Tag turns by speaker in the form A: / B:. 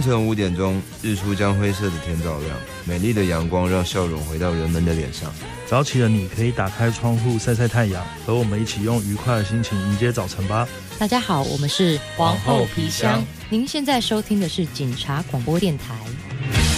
A: 晨5点钟，日出将灰色的天照亮，美丽的阳光让笑容回到人们的脸上。
B: 早起的你可以打开窗户晒晒太阳，和我们一起用愉快的心情迎接早晨吧。
C: 大家好，我们是
B: 皇后皮箱。
C: 您现在收听的是警察广播电台。